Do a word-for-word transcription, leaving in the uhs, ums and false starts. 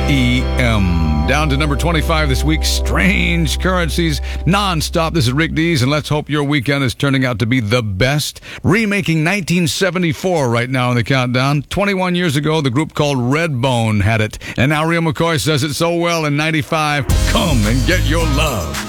E M. Down to number twenty-five this week, Strange Currencies, non-stop. This is Rick Dees, and let's hope your weekend is turning out to be the best. Remaking nineteen seventy-four right now in the countdown. twenty-one years ago, the group called Redbone had it. And now Real McCoy says it so well in ninety-five. Come and get your love.